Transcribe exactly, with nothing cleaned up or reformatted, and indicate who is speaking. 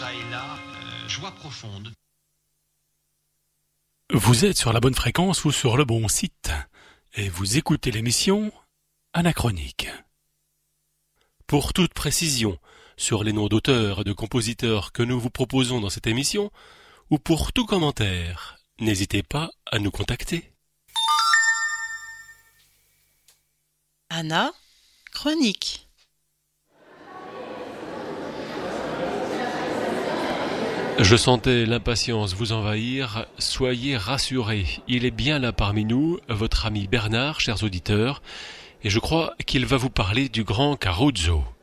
Speaker 1: ça et là, euh, joie profonde.
Speaker 2: Vous êtes sur la bonne fréquence ou sur le bon site, et vous écoutez l'émission Anachronique. Pour toute précision sur les noms d'auteurs et de compositeurs que nous vous proposons dans cette émission, ou pour tout commentaire, n'hésitez pas à nous contacter.
Speaker 3: Anachronique.
Speaker 2: Je sentais l'impatience vous envahir, soyez rassurés, il est bien là parmi nous, votre ami Bernard, chers auditeurs, et je crois qu'il va vous parler du grand Caruso.